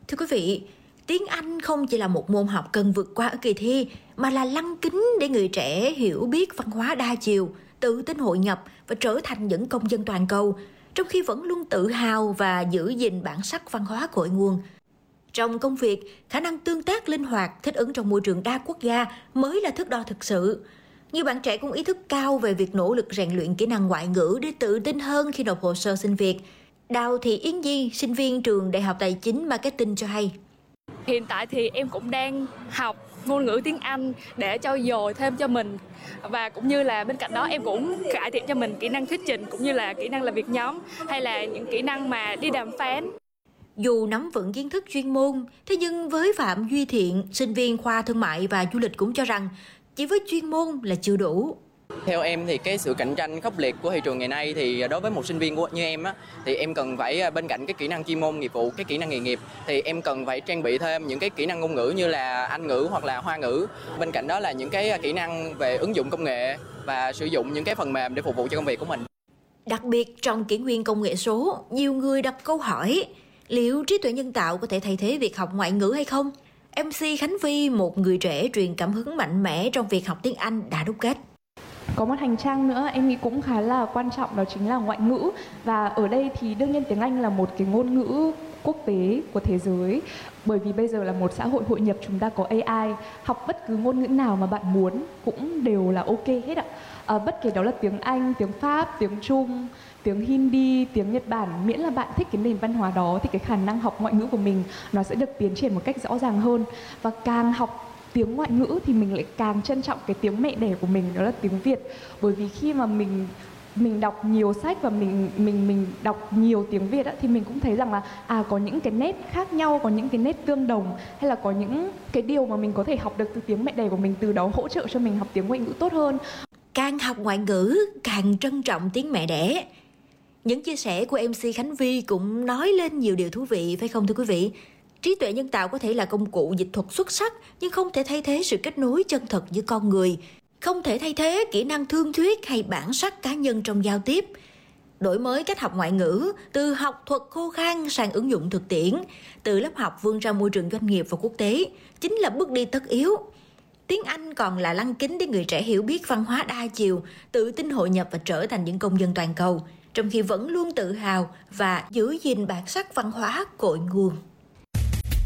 Thưa quý vị, tiếng Anh không chỉ là một môn học cần vượt qua ở kỳ thi, mà là lăng kính để người trẻ hiểu biết văn hóa đa chiều, tự tin hội nhập và trở thành những công dân toàn cầu, trong khi vẫn luôn tự hào và giữ gìn bản sắc văn hóa cội nguồn. Trong công việc, khả năng tương tác linh hoạt, thích ứng trong môi trường đa quốc gia mới là thước đo thực sự. Nhiều bạn trẻ cũng ý thức cao về việc nỗ lực rèn luyện kỹ năng ngoại ngữ để tự tin hơn khi nộp hồ sơ xin việc. Đào Thị Yến Nhi, sinh viên trường Đại học Tài chính Marketing cho hay. Hiện tại thì em cũng đang học ngôn ngữ tiếng Anh để trau dồi thêm cho mình. Và cũng như là bên cạnh đó em cũng cải thiện cho mình kỹ năng thuyết trình cũng như là kỹ năng làm việc nhóm hay là những kỹ năng mà đi đàm phán. Dù nắm vững kiến thức chuyên môn, thế nhưng với Phạm Duy Thiện, sinh viên khoa thương mại và du lịch cũng cho rằng chỉ với chuyên môn là chưa đủ. Theo em thì cái sự cạnh tranh khốc liệt của thị trường ngày nay thì đối với một sinh viên như em á, thì em cần phải bên cạnh cái kỹ năng chuyên môn nghiệp vụ, cái kỹ năng nghề nghiệp thì em cần phải trang bị thêm những cái kỹ năng ngôn ngữ như là Anh ngữ hoặc là Hoa ngữ. Bên cạnh đó là những cái kỹ năng về ứng dụng công nghệ và sử dụng những cái phần mềm để phục vụ cho công việc của mình. Đặc biệt trong kỷ nguyên công nghệ số, nhiều người đặt câu hỏi liệu trí tuệ nhân tạo có thể thay thế việc học ngoại ngữ hay không? MC Khánh Vy, một người trẻ truyền cảm hứng mạnh mẽ trong việc học tiếng Anh đã đúc kết. Có một hành trang nữa em nghĩ cũng khá là quan trọng, đó chính là ngoại ngữ. Và ở đây thì đương nhiên tiếng Anh là một cái ngôn ngữ quốc tế của thế giới. Bởi vì bây giờ là một xã hội hội nhập, chúng ta có AI. Học bất cứ ngôn ngữ nào mà bạn muốn cũng đều là ok hết ạ. Bất kể đó là tiếng Anh, tiếng Pháp, tiếng Trung, tiếng Hindi, tiếng Nhật Bản, miễn là bạn thích cái nền văn hóa đó thì cái khả năng học ngoại ngữ của mình nó sẽ được tiến triển một cách rõ ràng hơn. Và càng học tiếng ngoại ngữ thì mình lại càng trân trọng cái tiếng mẹ đẻ của mình, đó là tiếng Việt. Bởi vì khi mà mình đọc nhiều sách và mình đọc nhiều tiếng Việt á, thì mình cũng thấy rằng là có những cái nét khác nhau, có những cái nét tương đồng, hay là có những cái điều mà mình có thể học được từ tiếng mẹ đẻ của mình, từ đó hỗ trợ cho mình học tiếng ngoại ngữ tốt hơn. Càng học ngoại ngữ, càng trân trọng tiếng mẹ đẻ. Những chia sẻ của MC Khánh Vy cũng nói lên nhiều điều thú vị, phải không thưa quý vị? Trí tuệ nhân tạo có thể là công cụ dịch thuật xuất sắc, nhưng không thể thay thế sự kết nối chân thật giữa con người. Không thể thay thế kỹ năng thương thuyết hay bản sắc cá nhân trong giao tiếp. Đổi mới cách học ngoại ngữ, từ học thuật khô khan sang ứng dụng thực tiễn, từ lớp học vươn ra môi trường doanh nghiệp và quốc tế, chính là bước đi tất yếu. Tiếng Anh còn là lăng kính để người trẻ hiểu biết văn hóa đa chiều, tự tin hội nhập và trở thành những công dân toàn cầu, trong khi vẫn luôn tự hào và giữ gìn bản sắc văn hóa cội nguồn.